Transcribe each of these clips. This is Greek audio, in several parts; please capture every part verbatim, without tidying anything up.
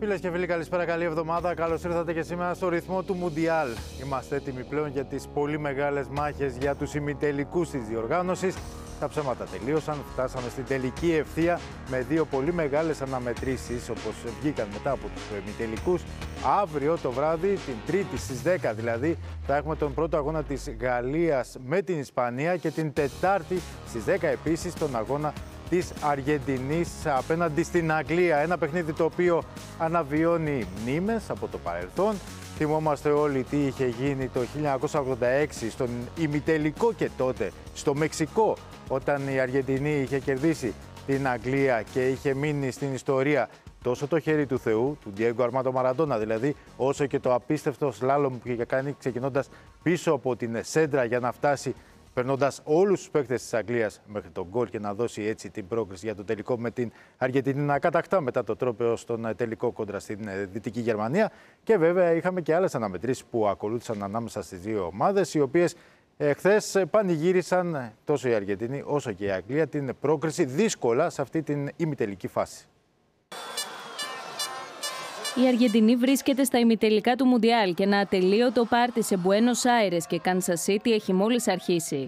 Φίλες και φίλοι, καλησπέρα, καλή εβδομάδα. Καλώς ήρθατε και σήμερα στο ρυθμό του Μουντιάλ. Είμαστε έτοιμοι πλέον για τις πολύ μεγάλες μάχες για τους ημιτελικούς της διοργάνωσης. Τα ψέματα τελείωσαν, φτάσαμε στην τελική ευθεία με δύο πολύ μεγάλες αναμετρήσεις, όπως βγήκαν μετά από τους ημιτελικούς. Αύριο το βράδυ, την Τρίτη στις δέκα δηλαδή, θα έχουμε τον πρώτο αγώνα της Γαλλίας με την Ισπανία και την Τετάρτη στις δέκα επίσης τον αγώνα της Αργεντινής απέναντι στην Αγγλία. Ένα παιχνίδι το οποίο αναβιώνει μνήμες από το παρελθόν. Θυμόμαστε όλοι τι είχε γίνει το χίλια εννιακόσια ογδόντα έξι στον ημιτελικό και τότε στο Μεξικό, όταν η Αργεντινή είχε κερδίσει την Αγγλία και είχε μείνει στην ιστορία τόσο το χέρι του Θεού, του Ντιέγκο Αρμάντο Μαραντόνα δηλαδή, όσο και το απίστευτο σλάλομ που είχε κάνει ξεκινώντας πίσω από την σέντρα για να φτάσει, περνώντας όλους τους παίκτες της Αγγλίας μέχρι τον γκολ και να δώσει έτσι την πρόκριση για το τελικό με την Αργεντινή να κατακτά μετά το τρόπαιο στον τελικό κόντρα στην Δυτική Γερμανία. Και βέβαια είχαμε και άλλες αναμετρήσεις που ακολούθησαν ανάμεσα στις δύο ομάδες, οι οποίες χθες πανηγύρισαν τόσο η Αργεντινή όσο και η Αγγλία την πρόκριση δύσκολα σε αυτή την ημιτελική φάση. Η Αργεντινή βρίσκεται στα ημιτελικά του Μουντιάλ και ένα ατελείωτο πάρτι σε Μπουένος Άιρες και Κάνσας Σίτι έχει μόλις αρχίσει.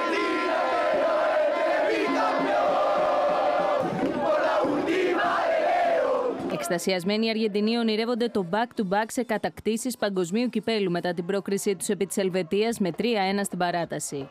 Εκστασιασμένοι οι Αργεντινοί ονειρεύονται το back-to-back σε κατακτήσεις παγκοσμίου κυπέλου μετά την πρόκρισή τους επί της Ελβετίας με τρία ένα στην παράταση.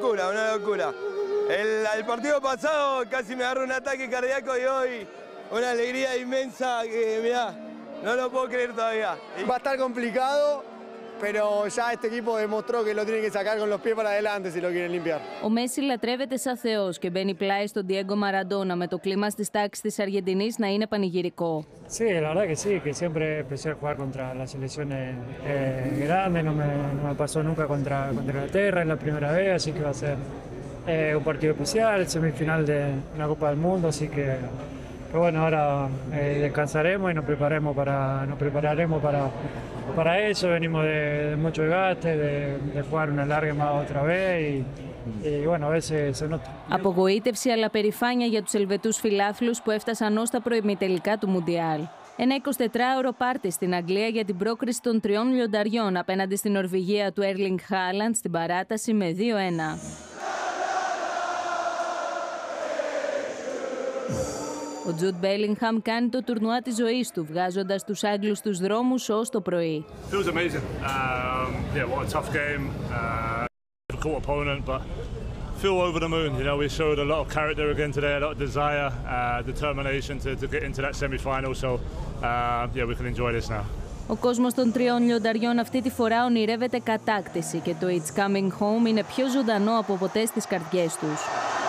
El partido pasado casi me agarró un ataque cardíaco y hoy una alegría inmensa que mirá, no lo puedo creer todavía. Va a estar complicado, pero ya este equipo demostró que lo tiene que sacar con los pies para adelante si lo quieren limpiar. Ο Μέση λατρεύεται σαν θεός και μπαίνει πλάι στον Ντιέγκο Μαραντόνα με το κλίμα στις τάξεις της Αργεντινής να είναι πανηγυρικό. Sí, la verdad que sí, que siempre empecé a jugar contra las selecciones eh, grandes, no me, no me pasó nunca contra, contra Inglaterra, es la primera vez, así que va a ser eh, un partido especial, semifinal de una Copa del Mundo, así que, que bueno, ahora eh, descansaremos y nos preparemos para, nos prepararemos para, para eso, venimos de, de mucho desgaste, de, de jugar una larga más otra vez y, y bueno, a veces se nota. Απογοήτευση αλλά περηφάνεια για τους Ελβετούς φιλάθλους που έφτασαν ως τα προημιτελικά του Μουντιάλ. Ένα εικοσιτετράωρο πάρτι στην Αγγλία για την πρόκριση των τριών λιονταριών απέναντι στην Νορβηγία του Έρλινγκ Χάλαντ στην παράταση με δύο ένα. Ο Τζουντ Μπέλιγχαμ κάνει το τουρνουά της ζωής του, βγάζοντας τους Άγγλους στους δρόμους ως το πρωί. Feel over the moon, you know, we showed a lot of character again today, a lot of desire, uh, determination to, to get into that semi-final, so uh, yeah, we can enjoy this now. Ο κόσμος των τριών λιονταριών αυτή τη φορά ονειρεύεται κατάκτηση και το It's Coming Home είναι πιο ζωντανό από ποτέ στις καρδιές τους.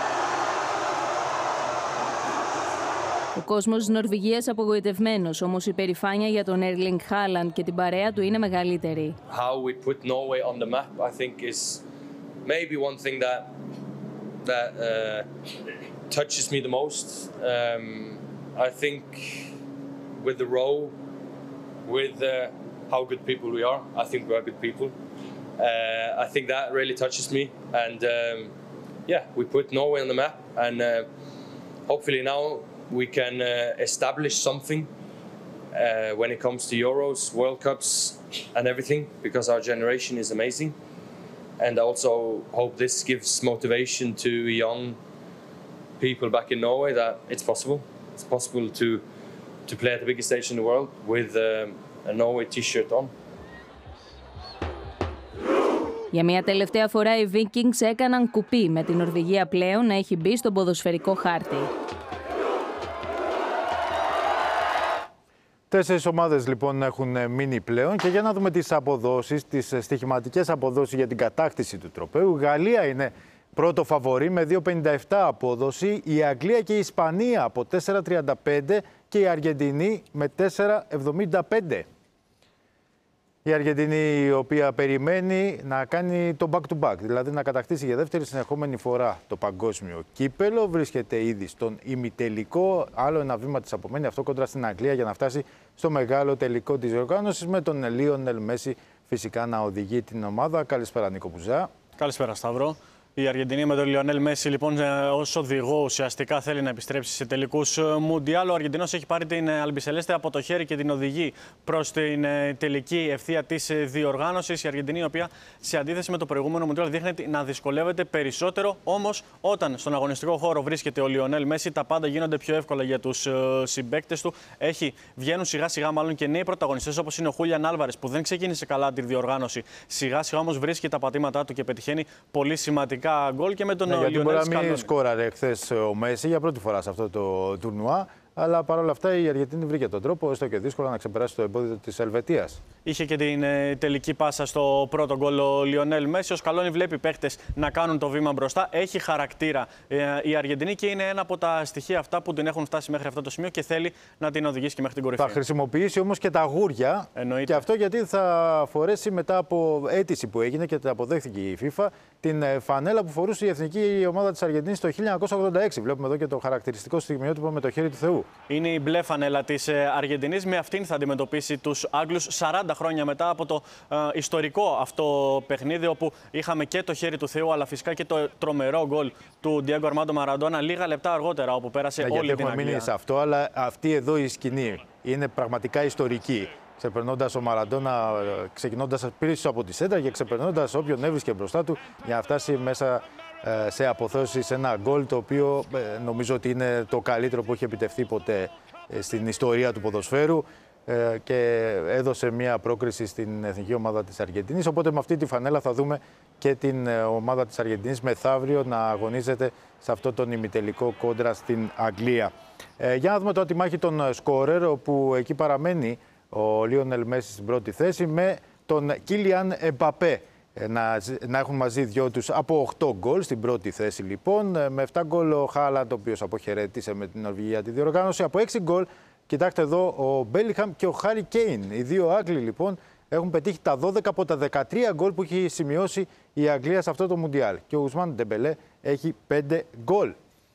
Ο κόσμος της Νορβηγίας απογοητευμένος, όμως η περηφάνεια για τον Έρλινγκ Χάλαντ και την παρέα του είναι μεγαλύτερη. How we put Norway on the map, I think, is maybe one thing that that uh, touches me the most. Um, I think with the row, with uh, how good people we are, I think we are good people. Uh, I think that really touches me, and um, yeah, we put Norway on the map, and uh, hopefully now we can uh, establish something uh, when it comes to Euros, World Cups, and everything, because our generation is amazing. And I also hope this gives motivation to young people back in Norway that it's possible. It's possible to to play at the biggest stage in the world with um, a Norway t-shirt on. Για μια τελευταία φορά οι Vikings έκαναν κουπί με την Νορβηγία πλέον να έχει μπει στον ποδοσφαιρικό χάρτη. Τέσσερις ομάδες λοιπόν έχουν μείνει πλέον και για να δούμε τις αποδόσεις, τις στοιχηματικές αποδόσεις για την κατάκτηση του τροπαίου. Η Γαλλία είναι πρώτο φαβορί με δύο πενήντα επτά απόδοση, η Αγγλία και η Ισπανία από τέσσερα τριάντα πέντε και η Αργεντινή με τέσσερα εβδομήντα πέντε. Η Αργεντινή η οποία περιμένει να κάνει το back-to-back, δηλαδή να κατακτήσει για δεύτερη συνεχόμενη φορά το παγκόσμιο κύπελο. Βρίσκεται ήδη στον ημιτελικό. Άλλο ένα βήμα της απομένει, αυτό κόντρα στην Αγγλία, για να φτάσει στο μεγάλο τελικό της διοργάνωσης με τον Λίονελ Μέση φυσικά να οδηγεί την ομάδα. Καλησπέρα Νίκο Πουζά. Καλησπέρα Σταύρο. Η Αργεντινή με τον Λιονέλ Μέση, λοιπόν, ως οδηγό ουσιαστικά θέλει να επιστρέψει σε τελικούς Μουντιάλ. Ο Αργεντινός έχει πάρει την Αλμπισελέστε από το χέρι και την οδηγεί προς την τελική ευθεία της διοργάνωσης. Η Αργεντινή, η οποία σε αντίθεση με το προηγούμενο Μουντιάλ δείχνει να δυσκολεύεται περισσότερο. Όμως, όταν στον αγωνιστικό χώρο βρίσκεται ο Λιονέλ Μέση, τα πάντα γίνονται πιο εύκολα για τους συμπαίκτες του. Έχει, βγαίνουν σιγά σιγά μάλλον και νέοι πρωταγωνιστές, όπως είναι ο Χούλιαν Άλβαρες, που δεν ξεκίνησε καλά τη διοργάνωση. Σιγά σιγά όμως βρίσκει τα πατήματά του και πετυχαίνει πολύ σημαντικά γκολ και με τον ναι, Λιονέλ Σκαλόνι. Μπορεί να μην σκόραρε χθες ο Μέση για πρώτη φορά σε αυτό το τουρνουά, αλλά παρόλα αυτά η Αργεντινή βρήκε τον τρόπο, έστω και δύσκολα, να ξεπεράσει το εμπόδιο της Ελβετίας. Είχε και την ε, τελική πάσα στο πρώτο γκολ ο Λιονέλ Μέση. Ο Σκαλόνι βλέπει παίχτες να κάνουν το βήμα μπροστά. Έχει χαρακτήρα ε, η Αργεντινή και είναι ένα από τα στοιχεία αυτά που την έχουν φτάσει μέχρι αυτό το σημείο και θέλει να την οδηγήσει και μέχρι την κορυφή. Θα χρησιμοποιήσει όμως και τα γούρια. Εννοείται. Και αυτό γιατί θα φορέσει μετά από αίτηση που έγινε και τα αποδέχθηκε η FIFA την φανέλα που φορούσε η εθνική ομάδα της Αργεντινής το χίλια εννιακόσια ογδόντα έξι. Βλέπουμε εδώ και το χαρακτηριστικό στιγμιότυπο με το χέρι του Θεού. Είναι η μπλε φανέλα της Αργεντινής. Με αυτήν θα αντιμετωπίσει τους Άγγλους σαράντα χρόνια μετά από το ε, ιστορικό αυτό παιχνίδι, όπου είχαμε και το χέρι του Θεού, αλλά φυσικά και το τρομερό γκολ του Ντιέγκο Αρμάντο Μαραντόνα λίγα λεπτά αργότερα, όπου πέρασε ναι, όλη γιατί την έχουμε Αγγλία. μείνει σε αυτό, αλλά αυτή εδώ η σκηνή είναι πραγματικά ιστορική. Ξεπερνώντας ο Μαραντόνα, ξεκινώντας πίσω από τη σέντρα και ξεπερνώντας όποιον έβρισκε μπροστά του για να φτάσει μέσα σε αποθέωση σε ένα γκολ, το οποίο νομίζω ότι είναι το καλύτερο που έχει επιτευχθεί ποτέ στην ιστορία του ποδοσφαίρου και έδωσε μια πρόκριση στην εθνική ομάδα της Αργεντινής. Οπότε με αυτή τη φανέλα θα δούμε και την ομάδα της Αργεντινής μεθαύριο να αγωνίζεται σε αυτό τον ημιτελικό κόντρα στην Αγγλία. Για να δούμε τώρα τη μάχη των σκόρερ, όπου εκεί παραμένει ο Λίονελ Μέση στην πρώτη θέση με τον Κίλιαν Εμπαπέ να, να έχουν μαζί δυο τους από οκτώ γκολ στην πρώτη θέση, λοιπόν. Με επτά γκολ ο Χάλαντ, ο οποίος αποχαιρέτησε με την Νορβηγία τη διοργάνωση. Από έξι γκολ, κοιτάξτε εδώ, ο Μπέλιγχαμ και ο Χάρι Κέιν. Οι δύο Άγγλοι, λοιπόν, έχουν πετύχει τα δώδεκα από τα δεκατρία γκολ που έχει σημειώσει η Αγγλία σε αυτό το Μουντιάλ. Και ο Ουσμάν Ντεμπελέ έχει πέντε γκολ.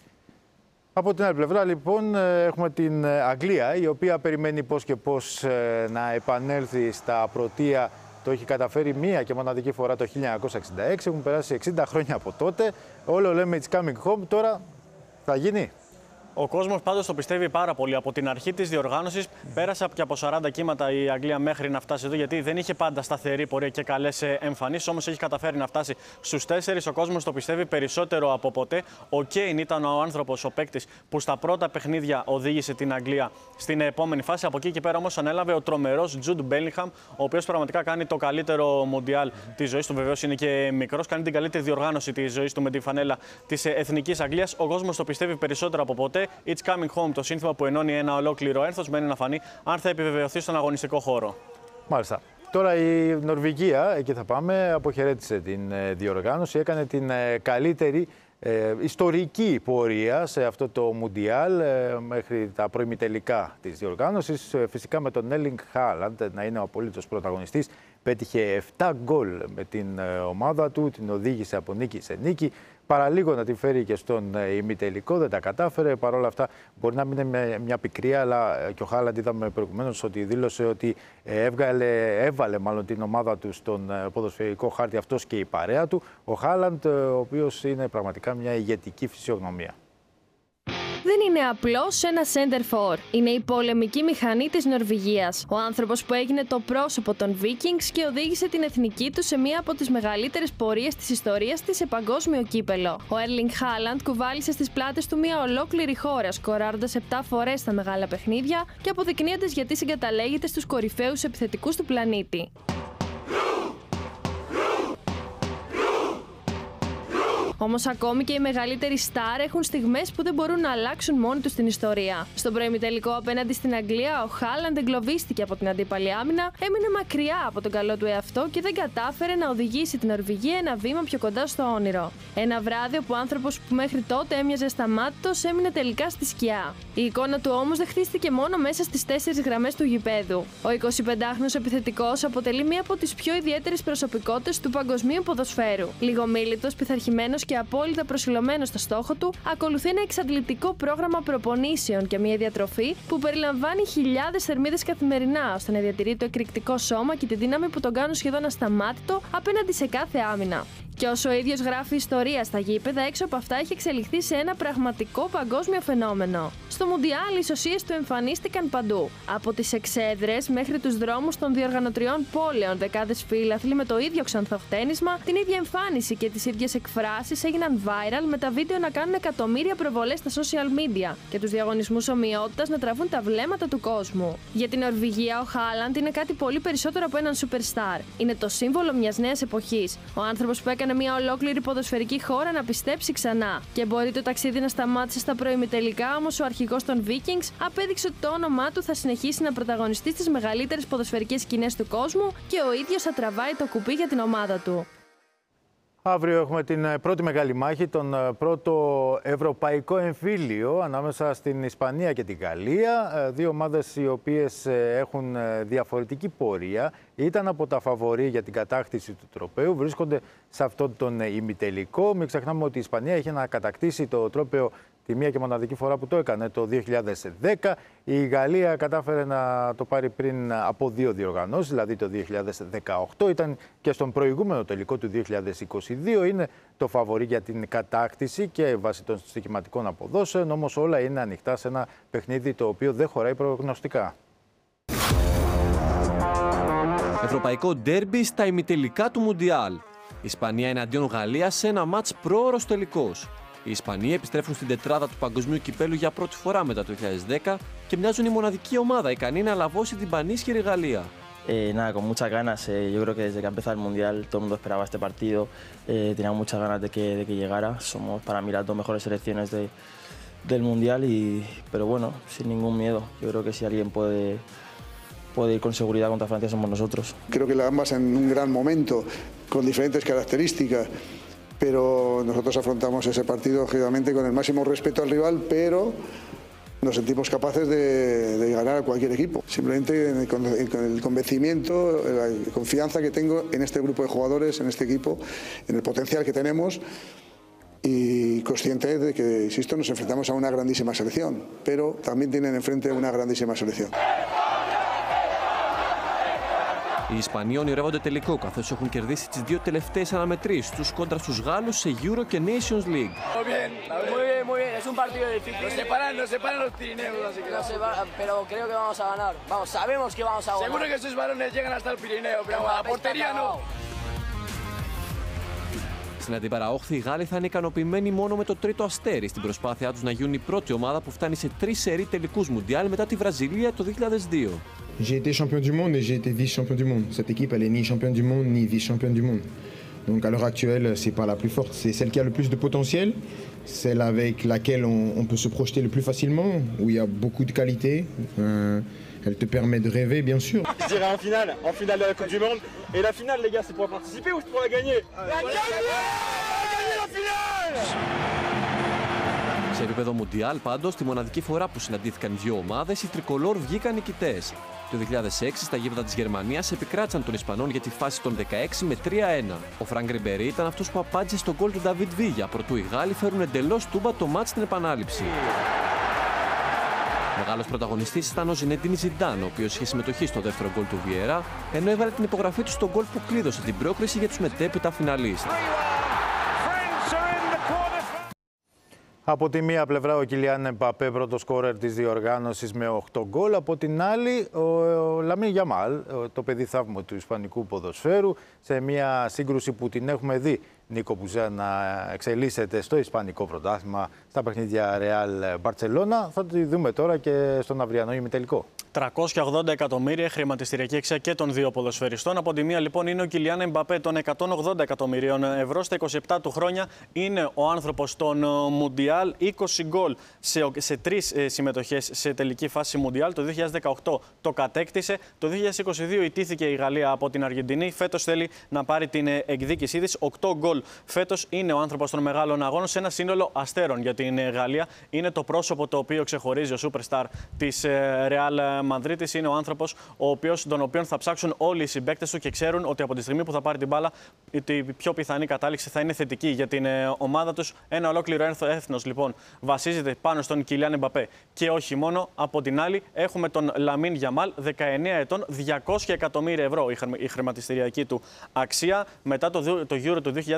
Από την άλλη πλευρά, λοιπόν, έχουμε την Αγγλία, η οποία περιμένει πώς και πώς να επανέλθει στα πρωτεία. Το έχει καταφέρει μία και μοναδική φορά το χίλια εννιακόσια εξήντα έξι. Έχουν περάσει εξήντα χρόνια από τότε. Όλο λέμε it's coming home. Τώρα θα γίνει. Ο κόσμος πάντως το πιστεύει πάρα πολύ. Από την αρχή της διοργάνωσης πέρασε και από σαράντα κύματα η Αγγλία μέχρι να φτάσει εδώ, γιατί δεν είχε πάντα σταθερή πορεία και καλές εμφανίσεις. Όμως έχει καταφέρει να φτάσει στους τέσσερις. Ο κόσμος το πιστεύει περισσότερο από ποτέ. Ο Κέιν ήταν ο άνθρωπος, ο παίκτης που στα πρώτα παιχνίδια οδήγησε την Αγγλία στην επόμενη φάση. Από εκεί και πέρα όμως ανέλαβε ο τρομερός Τζουντ Μπέλιγχαμ, ο οποίος πραγματικά κάνει το καλύτερο Μουντιάλ της ζωής του. Βεβαίως είναι και μικρός, κάνει την καλύτερη διοργάνωση της ζωής του με τη φανέλα της εθνικής Αγγλίας. Ο κόσμος το πιστεύει περισσότερο από ποτέ. It's coming home, το σύνθημα που ενώνει ένα ολόκληρο ένθος, μένει να φανεί αν θα επιβεβαιωθεί στον αγωνιστικό χώρο. Μάλιστα. Τώρα η Νορβηγία, εκεί θα πάμε, αποχαιρέτησε την διοργάνωση, έκανε την καλύτερη ε, ιστορική πορεία σε αυτό το Μουντιάλ ε, μέχρι τα προημιτελικά της διοργάνωσης. Ε, φυσικά με τον Έρλινγκ Χάλαντ να είναι ο απολύτως πρωταγωνιστής. Πέτυχε επτά γκολ με την ομάδα του, την οδήγησε από νίκη σε νίκη. Παραλίγο να την φέρει και στον ημιτελικό, δεν τα κατάφερε. Παρ' όλα αυτά, μπορεί να μην είναι μια πικρία, αλλά και ο Χάλαντ είδαμε προηγουμένως ότι δήλωσε ότι έβγαλε, έβαλε μάλλον την ομάδα του στον ποδοσφαιρικό χάρτη, αυτός και η παρέα του. Ο Χάλαντ, ο οποίος είναι πραγματικά μια ηγετική φυσιογνωμία. Δεν είναι απλώς ένα center for. Είναι η πολεμική μηχανή της Νορβηγίας. Ο άνθρωπος που έγινε το πρόσωπο των Vikings και οδήγησε την εθνική του σε μία από τις μεγαλύτερες πορείες της ιστορίας της σε παγκόσμιο κύπελο. Ο Έρλινγκ Χάλαντ κουβάλισε στις πλάτες του μία ολόκληρη χώρα, σκοράροντας επτά φορές στα μεγάλα παιχνίδια και αποδεικνύοντας γιατί συγκαταλέγεται στους κορυφαίους επιθετικούς του πλανήτη. Όμως ακόμη και οι μεγαλύτεροι στάρ έχουν στιγμές που δεν μπορούν να αλλάξουν μόνοι τους την ιστορία. Στον προημιτελικό απέναντι στην Αγγλία, ο Χάλαντ εγκλωβίστηκε από την αντίπαλη άμυνα, έμεινε μακριά από τον καλό του εαυτό και δεν κατάφερε να οδηγήσει την Νορβηγία ένα βήμα πιο κοντά στο όνειρο. Ένα βράδυ όπου ο άνθρωπος που μέχρι τότε έμοιαζε σταμάτητος έμεινε τελικά στη σκιά. Η εικόνα του όμως δεν χτίστηκε μόνο μέσα στις τέσσερις γραμμές του γηπέδου. Ο εικοσιπεντάχρονος επιθετικός αποτελεί μία από τις πιο ιδιαίτερες προσωπικότητες του παγκοσμίου ποδοσφαίρου. Λιγομίλητος, πειθαρχημένος και απόλυτα προσιλωμένος στο στόχο του, ακολουθεί ένα εξαντλητικό πρόγραμμα προπονήσεων και μια διατροφή που περιλαμβάνει χιλιάδες θερμίδες καθημερινά, ώστε να διατηρεί το εκρηκτικό σώμα και τη δύναμη που τον κάνουν σχεδόν ασταμάτητο απέναντι σε κάθε άμυνα. Και όσο ο ίδιος γράφει ιστορία στα γήπεδα, έξω από αυτά έχει εξελιχθεί σε ένα πραγματικό παγκόσμιο φαινόμενο. Στο Μουντιάλ οι σωσίες του εμφανίστηκαν παντού. Από τις εξέδρες μέχρι τους δρόμους των διοργανωτριών πόλεων, δεκάδες φίλαθλοι με το ίδιο ξανθοχτένισμα, την ίδια εμφάνιση και τις ίδιες εκφράσεις έγιναν viral, με τα βίντεο να κάνουν εκατομμύρια προβολές στα social media και τους διαγωνισμούς ομοιότητας να τραβούν τα βλέμματα του κόσμου. Για την Νορβηγία, ο Χάλαντ είναι κάτι πολύ περισσότερο από έναν superstar. Είναι το σύμβολο μιας νέας εποχής. Ο άνθρωπος που έκανε μια ολόκληρη ποδοσφαιρική χώρα να πιστέψει ξανά. Και μπορεί το ταξίδι να σταμάτησε στα προημιτελικά, όμως ο αρχηγός των Vikings απέδειξε ότι το όνομά του θα συνεχίσει να πρωταγωνιστεί στις μεγαλύτερες ποδοσφαιρικές σκηνές του κόσμου και ο ίδιος θα τραβάει το κουπί για την ομάδα του. Αύριο έχουμε την πρώτη μεγάλη μάχη, τον πρώτο ευρωπαϊκό εμφύλιο ανάμεσα στην Ισπανία και την Γαλλία. Δύο ομάδες οι οποίες έχουν διαφορετική πορεία, ήταν από τα φαβορί για την κατάκτηση του τροπαίου, βρίσκονται σε αυτόν τον ημιτελικό. Μην ξεχνάμε ότι η Ισπανία είχε να κατακτήσει το τρόπαιο τη μία και μοναδική φορά που το έκανε το δύο χιλιάδες δέκα. Η Γαλλία κατάφερε να το πάρει πριν από δύο διοργανώσεις, δηλαδή το δύο χιλιάδες δεκαοκτώ. Ήταν και στον προηγούμενο τελικό του δύο χιλιάδες είκοσι δύο. Είναι το φαβορί για την κατάκτηση και βάσει των στοιχηματικών αποδόσεων. Όμως όλα είναι ανοιχτά σε ένα παιχνίδι το οποίο δεν χωράει προγνωστικά. Ευρωπαϊκό ντέρμπι στα ημιτελικά του Μουντιάλ. Ισπανία εναντίον Γαλλίας σε ένα μάτς πρόωρος τελικός. Οι Ισπανοί επιστρέφουν στην τετράδα του Παγκοσμίου Κυπέλου για πρώτη φορά μετά το δύο χιλιάδες δέκα και μοιάζουν η μοναδική ομάδα ικανή να λαβώσει την πανίσχυρη Γαλλία. Eh, nada, con muchas ganas. Eh, yo creo que desde que empezó el Mundial todo el mundo esperaba este partido. Eh, tenía muchas ganas de que, de que llegara. Somos para mí las dos mejores selecciones de, del Mundial, y, pero bueno, sin ningún miedo. Yo creo que si alguien puede, puede ir con seguridad contra Francia somos nosotros. Creo que la ambas en un gran momento, con diferentes características. Pero nosotros afrontamos ese partido lógicamente con el máximo respeto al rival, pero nos sentimos capaces de, de ganar a cualquier equipo. Simplemente con el convencimiento, la confianza que tengo en este grupo de jugadores, en este equipo, en el potencial que tenemos, y consciente de que, insisto, nos enfrentamos a una grandísima selección, pero también tienen enfrente una grandísima selección. Οι Ισπανοί ονειρεύονται τελικό, καθώς έχουν κερδίσει τις δύο τελευταίες αναμετρήσεις τους κόντρα στους Γάλλους σε Euro και Nations League. Στην αντιπαραόχθη, οι Γάλλοι θα είναι ικανοποιημένοι μόνο με το τρίτο αστέρι στην προσπάθειά τους να γίνουν η πρώτη ομάδα που φτάνει σε τρεις σερί τελικούς Μουντιάλ μετά τη Βραζιλία το δύο χιλιάδες δύο. J'ai été champion du monde et j'ai été vice-champion du monde. Cette équipe, elle est ni championne du monde ni vice-championne du monde. Donc à l'heure actuelle, c'est pas la plus forte, c'est celle qui a le plus de potentiel, celle avec laquelle on, on peut se projeter le plus facilement, où il y a beaucoup de qualité. Euh, elle te permet de rêver, bien sûr. Je dirais en finale, en finale de la Coupe du Monde. Et la finale, les gars, c'est pour participer ou c'est pour la gagner? La gagner! Gagner la finale! Σε επίπεδο Μουντιάλ, πάντως, τη μοναδική φορά που συναντήθηκαν οι δύο ομάδες, οι τρικολόρ βγήκαν νικητές. Το δύο χιλιάδες έξι, στα γήπεδα της Γερμανίας, επικράτησαν των Ισπανών για τη φάση των δεκαέξι με τρία ένα. Ο Φρανκ Ριμπερί ήταν αυτός που απάντησε στον γκολ του Νταβίτ Βίγια, προτού οι Γάλλοι φέρουν εντελώς τούμπα το μάτς στην επανάληψη. Μεγάλος πρωταγωνιστής ήταν ο Ζινεντίν Ζιντάν, ο οποίος είχε συμμετοχή στο δεύτερο γκολ του Βιέρα, ενώ έβαλε την υπογραφή του στο γκολ που κλείδωσε την πρόκριση για τους μετέπειτα φιναλίστ. Από τη μία πλευρά ο Κιλιάν Εμπαπέ, πρώτο σκόρερ της διοργάνωσης με οκτώ γκολ. Από την άλλη ο, ο Λαμίν Γιαμάλ, το παιδί θαύμα του ισπανικού ποδοσφαίρου, σε μια σύγκρουση που την έχουμε δει, Νίκο Πουζέα, να εξελίσσεται στο ισπανικό πρωτάθλημα, στα παιχνίδια Ρεάλ Μπαρτσελώνα. Θα τη δούμε τώρα και στον αυριανό ημιτελικό. τριακόσια ογδόντα εκατομμύρια χρηματιστηριακή αξία και των δύο ποδοσφαιριστών. Από τη μία, λοιπόν, είναι ο Κιλιάν Εμπαπέ των εκατόν ογδόντα εκατομμυρίων ευρώ. Στα είκοσι επτά του χρόνια είναι ο άνθρωπος των Μουντιάλ. είκοσι γκολ σε, σε τρεις ε, συμμετοχές σε τελική φάση Μουντιάλ. Το δύο χιλιάδες δεκαοκτώ το κατέκτησε. Το δύο χιλιάδες είκοσι δύο ιτήθηκε η Γαλλία από την Αργεντινή. Φέτος θέλει να πάρει την εκδίκησή της. οκτώ γκολ φέτος. Είναι ο άνθρωπος των μεγάλων αγώνων σε ένα σύνολο αστέρων για την Γαλλία. Είναι το πρόσωπο το οποίο ξεχωρίζει ο superstar της Real Μαδρίτης. Είναι ο άνθρωπος ο οποίος, τον οποίο θα ψάξουν όλοι οι συμπαίκτες του και ξέρουν ότι από τη στιγμή που θα πάρει την μπάλα, η πιο πιθανή κατάληξη θα είναι θετική για την ομάδα τους. Ένα ολόκληρο έθνος, λοιπόν, βασίζεται πάνω στον Κιλιάν Εμπαπέ. Και όχι μόνο. Από την άλλη, έχουμε τον Λαμίν Γιαμάλ, δεκαεννέα ετών, διακόσια εκατομμύρια ευρώ η χρηματιστηριακή του αξία. Μετά το, το Euro του δύο χιλιάδες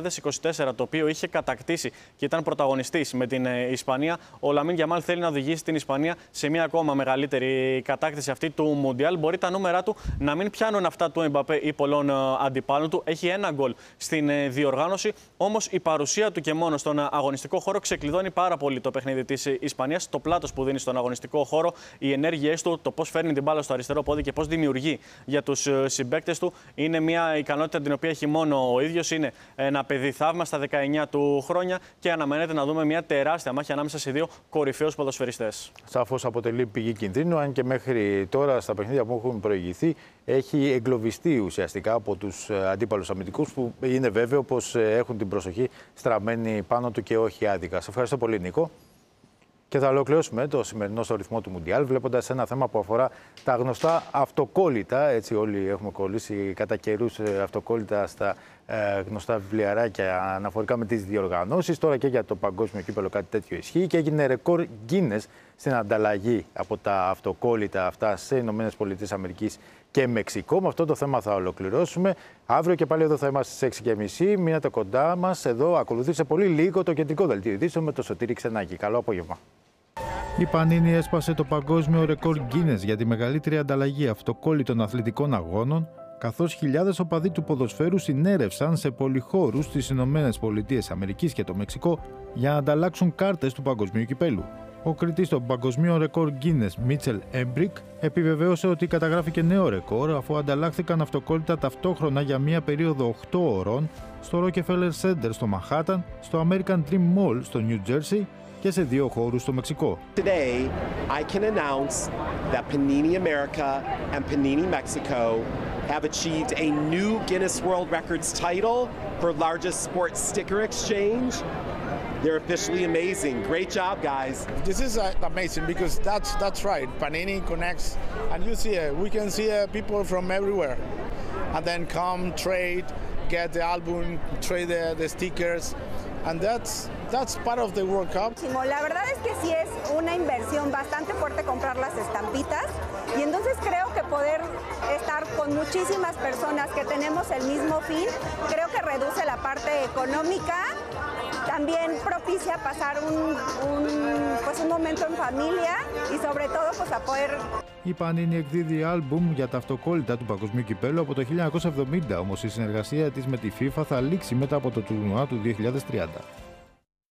χιλιάδες είκοσι τέσσερα, το οποίο είχε κατακτήσει και ήταν πρωταγωνιστής με την Ισπανία, ο Λαμίν Γιαμάλ θέλει να οδηγήσει την Ισπανία σε μια ακόμα μεγαλύτερη κατάκτηση αυτή του Μουντιάλ. Μπορεί τα νούμερα του να μην πιάνουν αυτά του Εμπαπέ ή πολλών αντιπάλων του. Έχει ένα γκολ στην διοργάνωση, όμως η παρουσία του και μόνο στον αγωνιστικό χώρο ξεκλειδώνει πάρα πολύ το παιχνίδι της Ισπανίας. Το πλάτος που δίνει στον αγωνιστικό χώρο, οι ενέργειές του, το πώς φέρνει την μπάλα στο αριστερό πόδι και πώς δημιουργεί για τους συμπαίκτες του, είναι μια ικανότητα την οποία έχει μόνο ο ίδιος. Είναι ένα παιδί θαύμα στα δεκαεννιά του χρόνια και αναμένεται να δούμε μια τεράστια μάχη ανάμεσα σε δύο κορυφαίους ποδοσφαιριστές. Σαφώς αποτελεί πηγή κινδύνου, αν και μέχρι τώρα στα παιχνίδια που έχουν προηγηθεί έχει εγκλωβιστεί ουσιαστικά από τους αντίπαλους αμυντικούς, που είναι βέβαιο πως έχουν την προσοχή στραμμένη πάνω του και όχι άδικα. Σε ευχαριστώ πολύ, Νίκο. Και θα ολοκληρώσουμε το σημερινό στο ρυθμό του Μουντιάλ βλέποντας ένα θέμα που αφορά τα γνωστά αυτοκόλλητα. Έτσι, όλοι έχουμε κολλήσει κατά καιρούς αυτοκόλλητα στα ε, γνωστά βιβλιαράκια αναφορικά με τις διοργανώσεις. Τώρα και για το παγκόσμιο κύπελλο κάτι τέτοιο ισχύει και έγινε ρεκόρ Guinness στην ανταλλαγή από τα αυτοκόλλητα αυτά σε Ηνωμένες Πολιτείες Αμερικής και Μεξικό. Με αυτό το θέμα θα ολοκληρώσουμε. Αύριο και πάλι εδώ θα είμαστε στις έξι και μισή. Μείνετε κοντά μας. Εδώ ακολουθεί σε πολύ λίγο το κεντρικό δελτίο ειδήσεων με το Σωτήρη Ξενάκη. Καλό απόγευμα. Η Πανίνη έσπασε το παγκόσμιο ρεκόρ Guinness για τη μεγαλύτερη ανταλλαγή αυτοκόλλητων αθλητικών αγώνων, καθώς χιλιάδες οπαδοί του ποδοσφαίρου συνέρευσαν σε πολυχώρους στις Ηνωμένες Πολιτείες Αμερικής και το Μεξικό για να ανταλλάξουν κάρτες του παγκοσμίου κυπέλου. Ο κριτής των παγκοσμίων ρεκόρ Guinness, Μίτσελ Έμπρικ, επιβεβαίωσε ότι καταγράφηκε νέο ρεκόρ αφού ανταλλάχθηκαν αυτοκόλλητα ταυτόχρονα για μία περίοδο οκτώ ώρων στο Rockefeller Center στο Μανχάταν, στο American Dream Mall στο New Jersey και σε δύο χώρους στο Μεξικό. Today, I can announce that Panini America and Panini Mexico have achieved a new Guinness World Records title for largest sports sticker exchange. They're officially amazing. Great job, guys. This is uh, amazing because that's that's right. Panini connects, and you see uh, we can see uh, people from everywhere, and then come trade, get the album, trade the, the stickers, and that's that's part of the World Cup. La verdad es que sí es una inversión bastante fuerte comprar las estampitas, y entonces creo que poder estar con muchísimas personas que tenemos el mismo fin, creo que reduce la parte económica. También propicia pasar un, un, pues un momento en familia y sobre todo pues a poder... Η Πανίνη εκδίδει άλμπουμ για τα αυτοκόλλητα του παγκοσμίου κυπέλλου από το χίλια εννιακόσια εβδομήντα, όμως η συνεργασία της με τη FIFA θα λήξει μετά από το τουρνουά του δύο χιλιάδες τριάντα.